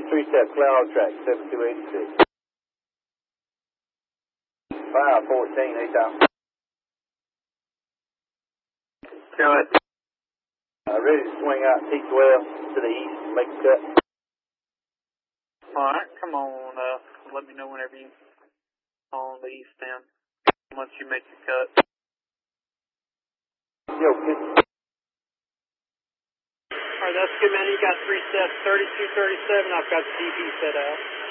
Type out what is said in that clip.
3-step, clear all track, 7286. 514, A-Town. Go ahead. Ready to swing out T12 to the east and make a cut. Alright, come on, let me know whenever you on the east end. Once you make the cut. Yo, kid. Alright, that's good, man. You got 3 steps, 3237. I've got the DP set out.